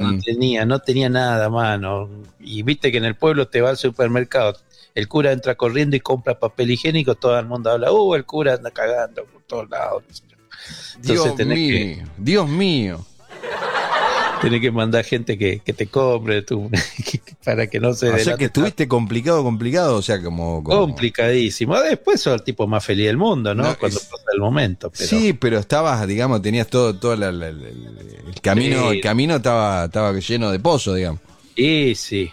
no tenía nada, mano. Y viste que en el pueblo te va al supermercado, el cura entra corriendo y compra papel higiénico, todo el mundo habla, el cura anda cagando por todos lados. Entonces Dios mío. Tenés que mandar gente que te compre para que no se... O sea que estuviste complicado, o sea, como... Complicadísimo. Después sos el tipo más feliz del mundo, ¿no? Cuando pasa el momento. Pero... Sí, pero estabas, digamos, tenías todo el camino, el camino estaba lleno de pozos, digamos. Sí.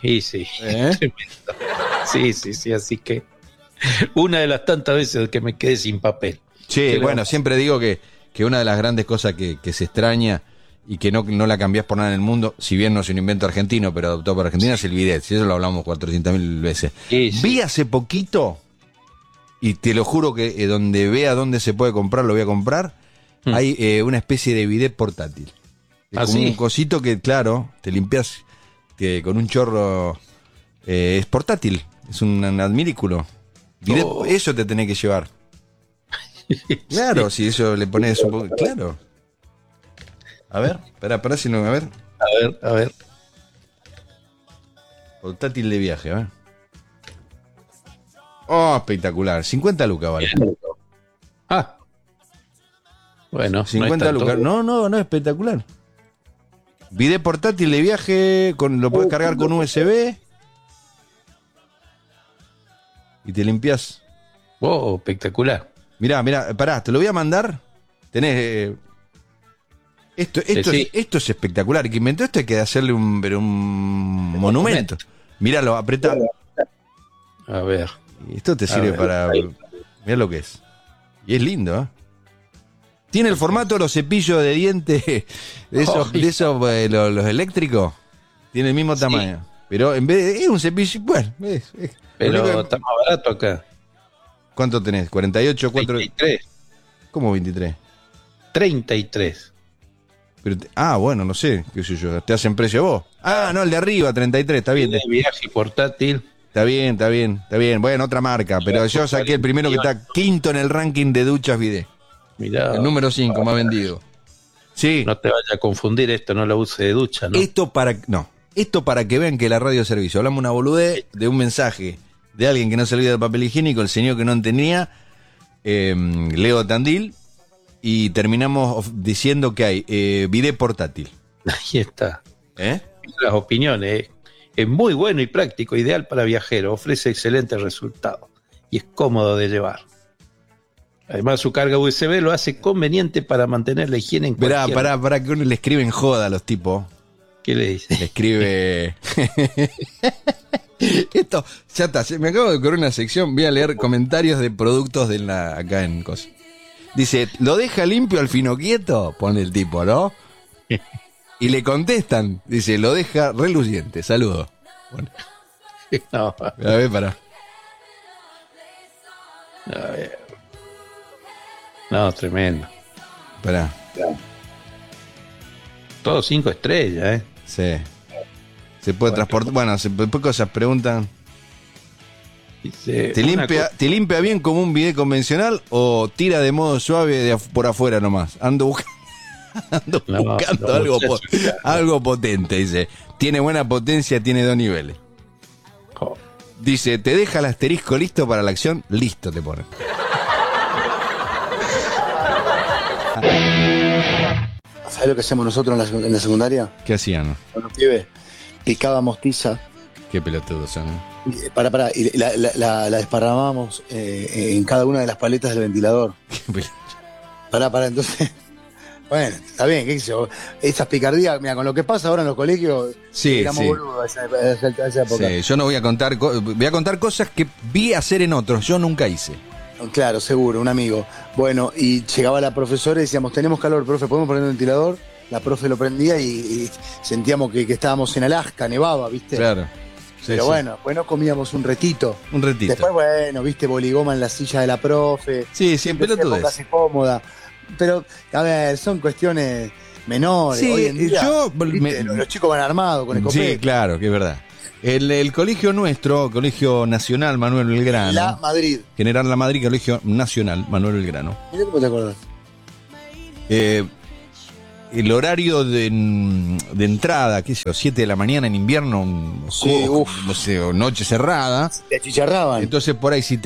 Sí, así que una de las tantas veces que me quedé sin papel. Sí, bueno, siempre digo que una de las grandes cosas que se extraña y que no la cambiás por nada en el mundo, si bien no es un invento argentino, pero adoptado por Argentina, es el bidet. Si eso lo hablamos 400.000 veces. Sí. Vi hace poquito, y te lo juro que donde vea dónde se puede comprar, lo voy a comprar, hay una especie de bidet portátil. Es como un cosito que, claro, te limpias con un chorro, es portátil, es un adminículo. Bidet, eso te tenés que llevar. Claro, si eso le pones un poco, claro. A ver, espera si no, a ver. A ver. Portátil de viaje, a ver. Oh, espectacular. 50 lucas vale. Bueno, 50 lucas. No, es espectacular. Bidet portátil de viaje, lo puedes cargar con USB. Y te limpias. Espectacular. Mirá, pará, te lo voy a mandar. Tenés... Esto es espectacular. El que inventó esto hay que hacerle un monumento. Míralo, apretá. A ver. Esto te sirve para... Mirá lo que es. Y es lindo, ¿eh? Tiene el formato de los cepillos de dientes de esos los eléctricos. Tiene el mismo tamaño. Pero en vez de... Es un cepillo... Bueno, pero está más barato acá. ¿Cuánto tenés? ¿48? 23. ¿Cómo 23? 33. Pero bueno, no sé, qué sé yo, te hacen precio vos. No, el de arriba, 33, está bien. De viaje portátil. Está bien. Bueno, otra marca, pero yo saqué el primero que está quinto en el ranking de duchas bidet. Mirá. El número 5 más vendido. Sí. No te vayas a confundir, esto no lo use de ducha, ¿no? Esto para que vean que la radio es servicio. Hablamos una boludez de un mensaje de alguien que no se olvida del papel higiénico, el señor que no entendía, Leo Tandil. Y terminamos diciendo que hay bidet portátil. Ahí está. Las opiniones. Es muy bueno y práctico, ideal para viajeros. Ofrece excelentes resultados. Y es cómodo de llevar. Además, su carga USB lo hace conveniente para mantener la higiene en cualquier... Para que uno le escriben joda a los tipos. ¿Qué le dice? Le escribe... Esto, ya está. Me acabo de correr una sección. Voy a leer comentarios de productos acá en Cosa. Dice, ¿lo deja limpio al fino quieto? Pone el tipo, ¿no? Y le contestan, dice, lo deja reluciente, saludos. Bueno. No. A ver, pará. A ver. No, tremendo. Pará. Todo 5 estrellas, Sí. Se puede transportar. Bueno, después cosas preguntan. Dice, ¿Te limpia bien como un bidet convencional o tira de modo suave por afuera nomás? Ando buscando algo potente, dice. Tiene buena potencia, tiene 2 niveles. Dice, ¿te deja el asterisco listo para la acción? Listo te pone. ¿Sabes lo que hacemos nosotros en la secundaria? ¿Qué hacían? Con los pibes. Picábamos tiza. Qué pelotudos son. Y la desparramábamos en cada una de las paletas del ventilador. Entonces... Bueno, está bien, qué sé yo. Esas picardías, mira, con lo que pasa ahora en los colegios, éramos boludos a esa época. Sí, yo no voy a contar cosas que vi hacer en otros, yo nunca hice. Claro, seguro, un amigo. Bueno, y llegaba la profesora y decíamos, tenemos calor, profe, ¿podemos poner un ventilador? La profe lo prendía y sentíamos que estábamos en Alaska, nevaba, ¿viste? Claro. Sí, pero bueno, comíamos un retito. Un retito. Después, bueno, viste, boligoma en la silla de la profe. Sí, siempre lo tuve. Casi cómoda. Pero, a ver, son cuestiones menores. Sí, hoy en día, los chicos van armados con escopeta. Sí, claro, que es verdad. El colegio nuestro, Colegio Nacional Manuel Belgrano. La Madrid. General La Madrid, Colegio Nacional Manuel Belgrano. Mirá cómo te acordás. el horario de entrada, qué sé yo, 7 de la mañana en invierno, Sí, no sé, o noche cerrada. Te achicharraban. Entonces por ahí si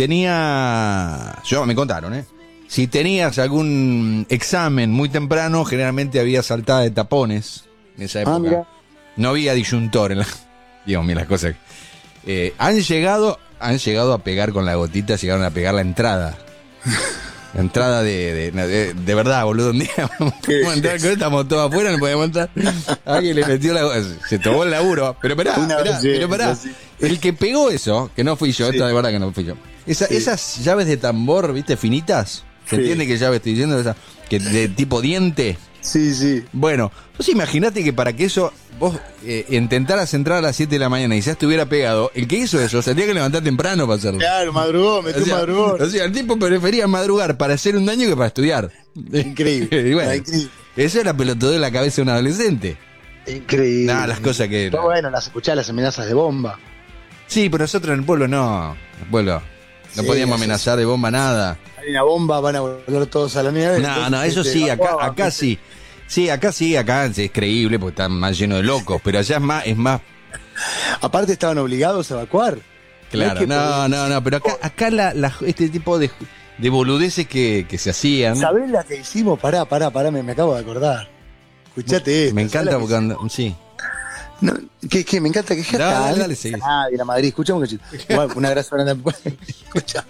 me contaron, si tenías algún examen muy temprano, generalmente había saltada de tapones en esa época. Mira. No había disyuntor en la... Dios mío, las cosas. Han llegado a pegar con la gotita, llegaron a pegar la entrada. La entrada de verdad, boludo. Un día vamos a entrar con estamos todos afuera, no podíamos entrar. Alguien le metió se tomó el laburo. Pero pará. El que pegó eso, que no fui yo, esto de verdad que no fui yo. Esas llaves de tambor, ¿viste? Finitas. ¿Se entiende qué llave estoy diciendo? Esa, que de tipo diente. Sí. Bueno, vos imaginate que para que eso vos intentaras entrar a las 7 de la mañana y ya estuviera pegado, el que hizo eso se tenía que levantar temprano para hacerlo. Claro, madrugó, madrugó. O sea, el tipo prefería madrugar para hacer un daño que para estudiar. Increíble. Bueno, increíble. Eso era pelotudez de la cabeza de un adolescente. Increíble. Nada, las cosas que... Pero bueno, escuchaba las amenazas de bomba. Sí, pero nosotros en el pueblo no. En el pueblo no podíamos amenazar de bomba nada. Hay una bomba, van a volver todos a la nieve. No, eso sí, acá sí. Sí, acá es creíble porque está más lleno de locos, pero allá es más... Aparte estaban obligados a evacuar. Claro, no, pero acá este tipo de boludeces que se hacían... ¿Sabés la que hicimos? Pará, me acabo de acordar. Escuchate esto. Me encanta porque sí. No, que me encanta que dale, sí. De la Madrid, escuchamos que igual, un abrazo grande. Escucha.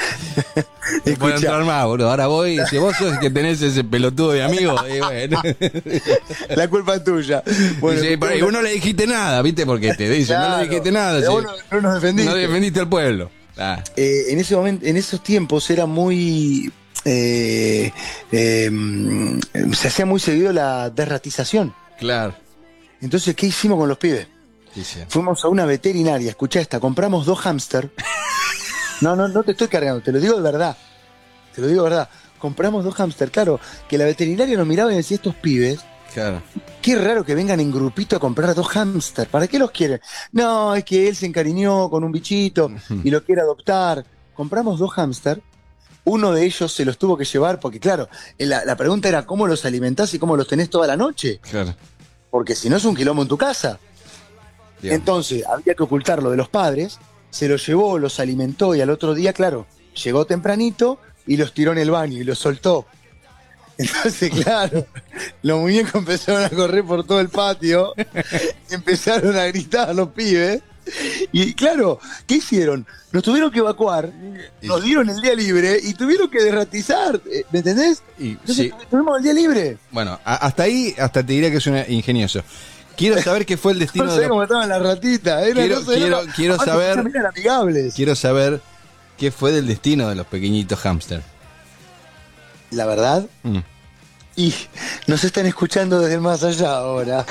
Puedo entrar más, boludo. Ahora voy, si vos sos el que tenés ese pelotudo de amigo, bueno. La culpa es tuya. Bueno, y vos no le dijiste nada, ¿viste? Porque te dicen, no le dijiste nada. Pero vos no nos defendiste. No defendiste al pueblo. En ese momento, en esos tiempos era muy... se hacía muy seguido la derratización. Claro. Entonces, ¿qué hicimos con los pibes? Sí. Fuimos a una veterinaria, escuchá esta, compramos 2 hámster. No te estoy cargando, te lo digo de verdad. Compramos 2 hámster, claro, que la veterinaria nos miraba y decía, estos pibes, claro, qué raro que vengan en grupito a comprar 2 hámster, ¿para qué los quieren? No, es que él se encariñó con un bichito y lo quiere adoptar. Compramos 2 hámster, uno de ellos se los tuvo que llevar, porque claro, la pregunta era cómo los alimentás y cómo los tenés toda la noche. Claro. Porque si no es un quilombo en tu casa. Bien. Entonces, había que ocultarlo de los padres, se los llevó, los alimentó y al otro día, claro, llegó tempranito y los tiró en el baño y los soltó. Entonces, claro, los muñecos empezaron a correr por todo el patio, empezaron a gritar los pibes. Y claro, ¿qué hicieron? Nos tuvieron que evacuar, nos dieron el día libre y tuvieron que derratizar, ¿me entendés? Entonces tuvimos el día libre. Bueno, hasta ahí, hasta te diría que es ingenioso. Quiero saber qué fue el destino no sé cómo estaban las ratitas. Quiero saber qué fue del destino de los pequeñitos hámster. La verdad, y nos están escuchando desde el más allá ahora.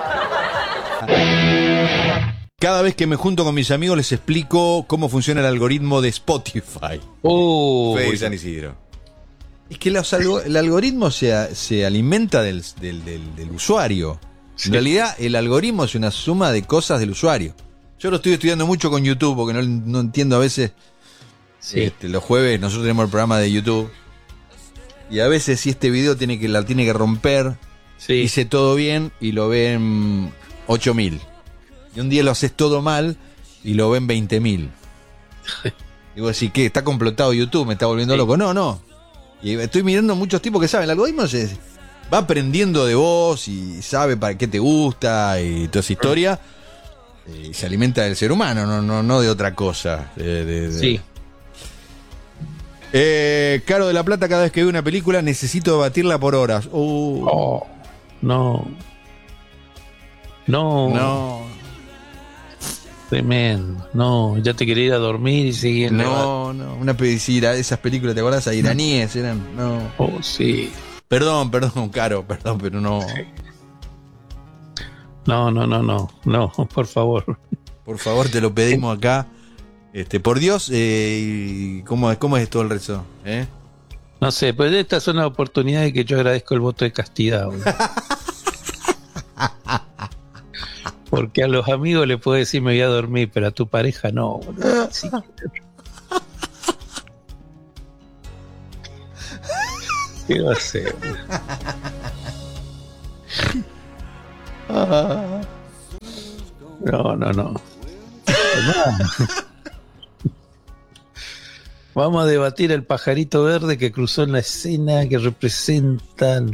Cada vez que me junto con mis amigos les explico cómo funciona el algoritmo de Spotify. Fede San Isidro. Es que el algoritmo se alimenta del usuario. Sí. En realidad, el algoritmo es una suma de cosas del usuario. Yo lo estoy estudiando mucho con YouTube porque no entiendo a veces. Sí. Los jueves nosotros tenemos el programa de YouTube. Y a veces si este video la tiene que romper, hice todo bien y lo ven 8.000. Y un día lo haces todo mal y lo ven 20.000. Digo así, ¿qué? ¿Está complotado YouTube? ¿Me está volviendo loco? No. Y estoy mirando muchos tipos que saben. El algoritmo va aprendiendo de vos y sabe para qué te gusta y toda esa historia. Y se alimenta del ser humano, no de otra cosa. Sí. Caro de la Plata, cada vez que veo una película necesito debatirla por horas. No. Tremendo. No, ya te quería ir a dormir y seguir. No, una pedicira, esas películas, ¿te acuerdas? Iraníes eran. No. Sí. Perdón, Caro, pero no. No, por favor. Por favor, te lo pedimos acá. Por Dios, ¿cómo es todo el resto? No sé, pues estas son las oportunidades que yo agradezco el voto de castidad. Porque a los amigos le puedo decir me voy a dormir, pero a tu pareja no. Sí. ¿Qué va a hacer? No. Vamos a debatir el pajarito verde que cruzó en la escena, que representan.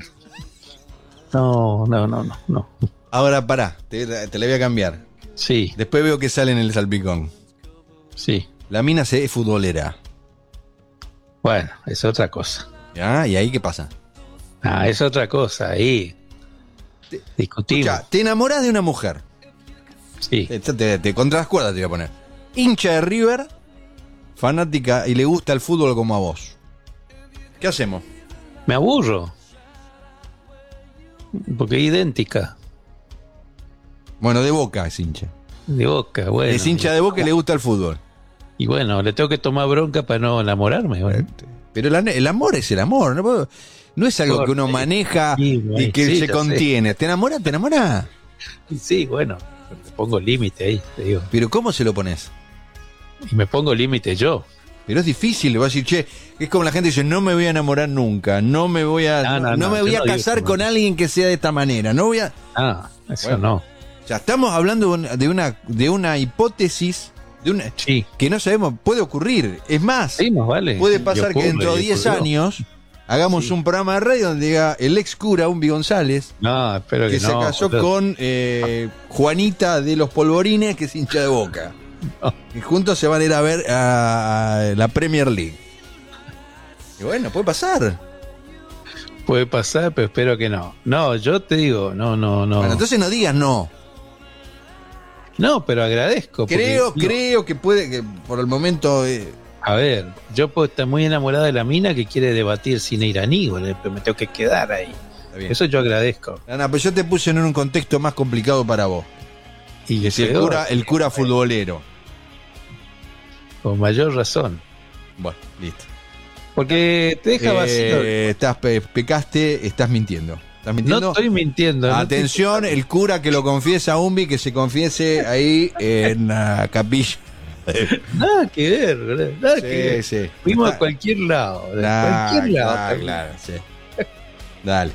No. Ahora pará, te la voy a cambiar. Sí. Después veo que sale en el salpicón. Sí. La mina es futbolera. Bueno, es otra cosa. ¿Ya? ¿Y ahí qué pasa? Es otra cosa, ahí. Discutimos. Escuchá, te enamorás de una mujer. Sí. Te contra las cuerdas te voy a poner. Hincha de River, fanática y le gusta el fútbol como a vos. ¿Qué hacemos? Me aburro. Porque es idéntica. Bueno, de Boca es hincha. De Boca, bueno. Es hincha de Boca y le gusta el fútbol. Y bueno, le tengo que tomar bronca para no enamorarme. Bueno. Pero el amor es el amor. No es algo que uno maneja y que se contiene. Sé. ¿Te enamora? Sí, bueno. Me pongo límite ahí, te digo. ¿Pero cómo se lo pones? Y me pongo límite yo. Pero es difícil, le vas a decir, che, es como la gente dice, no me voy a enamorar nunca, no me voy a casar con alguien que sea de esta manera, no voy a... Eso bueno, no. O sea, estamos hablando de una hipótesis que no sabemos, puede ocurrir. Es más, sí, más vale. Puede pasar que dentro de 10 años hagamos un programa de radio donde diga el ex cura, Umbi González, espero que se casó con Juanita de los Polvorines, que es hincha de Boca. Y juntos se van a ir a ver a la Premier League. Y bueno, puede pasar. Puede pasar, pero espero que no. No, yo te digo, no. Bueno, entonces no digas no. No, pero agradezco. Creo que puede, que por el momento... A ver, yo puedo estar muy enamorado de la mina que quiere debatir cine iraní, pero me tengo que quedar ahí. Eso yo agradezco. Ana, pero yo te puse en un contexto más complicado para vos. Y que es el cura futbolero. Con mayor razón. Bueno, listo. Porque te deja vacío. Estás mintiendo. ¿Estás mintiendo? No estoy mintiendo. Atención, el cura que lo confiesa, Umbi, que se confiese ahí en la capilla. Nada que ver, ¿verdad? Nada que ver. Sí. Fuimos a cualquier lado. Claro, sí. Dale.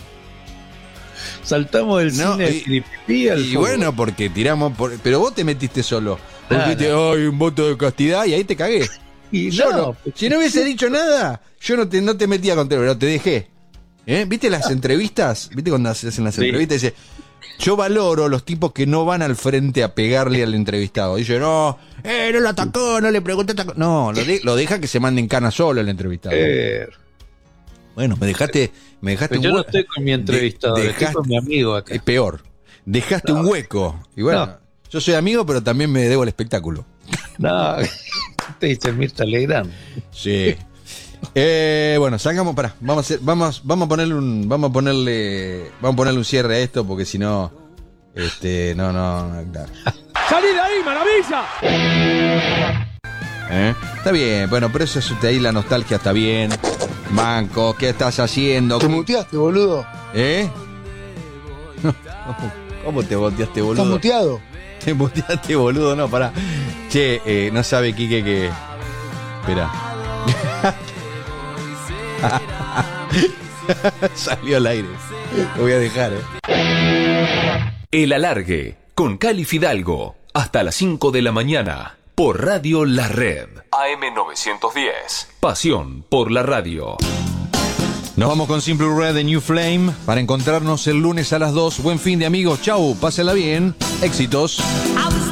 Saltamos del cine y bueno, porque tiramos pero vos te metiste solo. Dijiste, ay, un voto de castidad y ahí te cagué. Y si no hubiese dicho nada, yo no te metía contra, pero te dejé. ¿Viste las entrevistas? ¿Viste cuando se hacen las entrevistas? Dice, yo valoro los tipos que no van al frente a pegarle al entrevistado. Dice, no lo atacó, no le pregunté. No, lo deja que se mande en cana solo el entrevistado. Bueno, me dejaste pero yo no estoy con mi entrevistado, estoy con mi amigo acá. Es peor. Dejaste un hueco. Y bueno, yo soy amigo, pero también me debo el espectáculo. No, te dice Mirta Legrand. Sí. Bueno, sacamos, vamos a ponerle un cierre a esto, porque si no, no. ¡Salí de ahí, maravilla! Está bien, bueno, pero eso es ahí, la nostalgia está bien. Manco, ¿qué estás haciendo? ¿Te muteaste, boludo? ¿Cómo te muteaste, boludo? ¿Estás muteado? Te muteaste, boludo, no, pará. Che, no sabe Quique que... Espera. Salió al aire. Lo voy a dejar, El Alargue, con Cali Fidalgo, hasta las 5 de la mañana, por Radio La Red. AM910. Pasión por la radio. Nos vamos con Simple Red de New Flame para encontrarnos el lunes a las 2. Buen fin de amigos. Chau, pásenla bien. Éxitos.